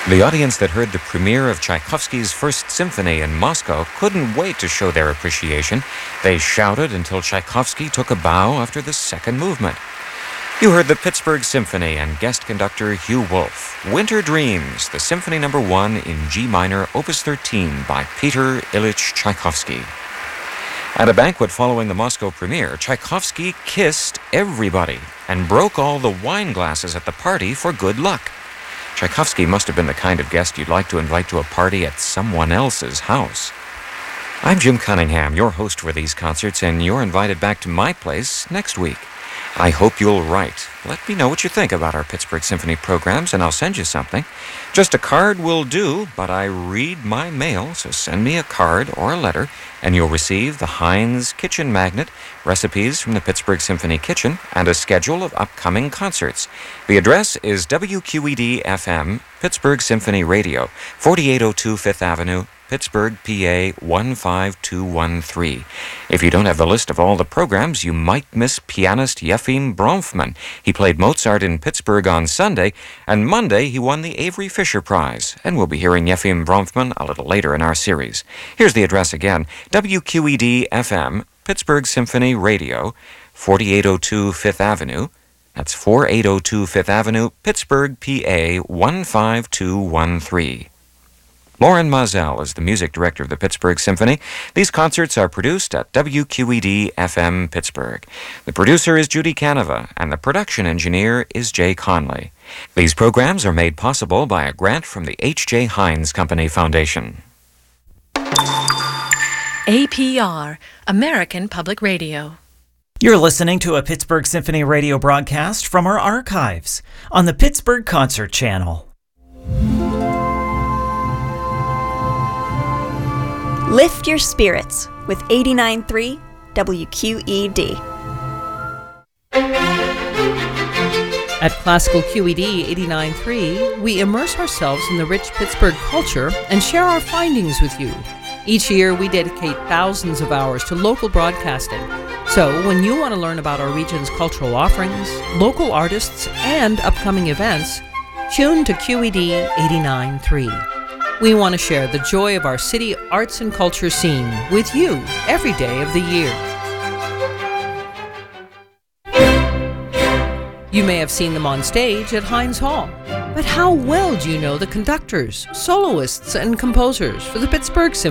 The audience that heard the premiere of Tchaikovsky's First Symphony in Moscow couldn't wait to show their appreciation. They shouted until Tchaikovsky took a bow after the second movement. You heard the Pittsburgh Symphony and guest conductor Hugh Wolf. Winter Dreams, the Symphony No. 1 in G minor, Opus 13 by Peter Ilyich Tchaikovsky. At a banquet following the Moscow premiere, Tchaikovsky kissed everybody and broke all the wine glasses at the party for good luck. Tchaikovsky must have been the kind of guest you'd like to invite to a party at someone else's house. I'm Jim Cunningham, your host for these concerts, and you're invited back to my place next week. I hope you'll write. Let me know what you think about our Pittsburgh Symphony programs, and I'll send you something. Just a card will do, but I read my mail, so send me a card or a letter, and you'll receive the Heinz Kitchen Magnet, recipes from the Pittsburgh Symphony Kitchen, and a schedule of upcoming concerts. The address is WQED-FM, Pittsburgh Symphony Radio, 4802 Fifth Avenue, Pittsburgh, PA 15213. If you don't have the list of all the programs, you might miss pianist Yefim Bronfman. He played Mozart in Pittsburgh on Sunday, and Monday he won the Avery Fisher Prize. And we'll be hearing Yefim Bronfman a little later in our series. Here's the address again, WQED-FM, Pittsburgh Symphony Radio, 4802 Fifth Avenue. That's 4802 Fifth Avenue, Pittsburgh, PA 15213. Lauren Mazel is the music director of the Pittsburgh Symphony. These concerts are produced at WQED-FM Pittsburgh. The producer is Judy Canova, and the production engineer is Jay Conley. These programs are made possible by a grant from the H.J. Heinz Company Foundation. APR, American Public Radio. You're listening to a Pittsburgh Symphony radio broadcast from our archives on the Pittsburgh Concert Channel. Lift your spirits with 89.3 WQED. At Classical QED 89.3, we immerse ourselves in the rich Pittsburgh culture and share our findings with you. Each year, we dedicate thousands of hours to local broadcasting. So, when you want to learn about our region's cultural offerings, local artists, and upcoming events, tune to QED 89.3. We want to share the joy of our city arts and culture scene with you every day of the year. You may have seen them on stage at Heinz Hall, but how well do you know the conductors, soloists, and composers for the Pittsburgh Symphony?